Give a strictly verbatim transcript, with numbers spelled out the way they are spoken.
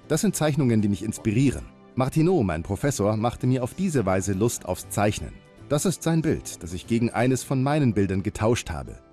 Das sind Zeichnungen, die mich inspirieren. Martineau, mein Professor, machte mir auf diese Weise Lust aufs Zeichnen. Das ist sein Bild, das ich gegen eines von meinen Bildern getauscht habe.